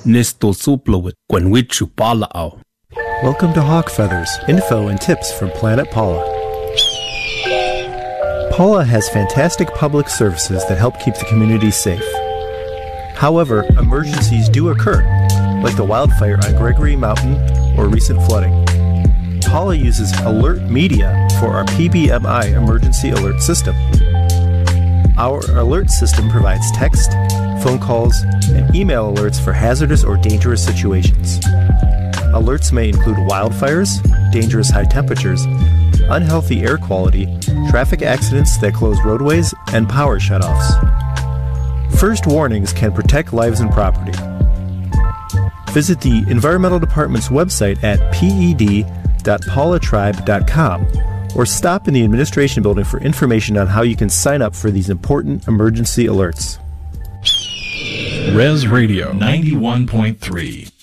Nesto suplowit Gwenwichu Pala'au. Welcome to Hawk Feathers, info and tips from Planet Paula. Paula has fantastic public services that help keep the community safe. However, emergencies do occur, like the wildfire on Gregory Mountain or recent flooding. Paula uses alert media for our PBMI emergency alert system. Our alert system provides text, phone calls, and email alerts for hazardous or dangerous situations. Alerts may include wildfires, dangerous high temperatures, unhealthy air quality, traffic accidents that close roadways, and power shutoffs. First warnings can protect lives and property. Visit the Environmental Department's website at ped.paulatribe.com or stop in the administration building for information on how you can sign up for these important emergency alerts. Res Radio 91.3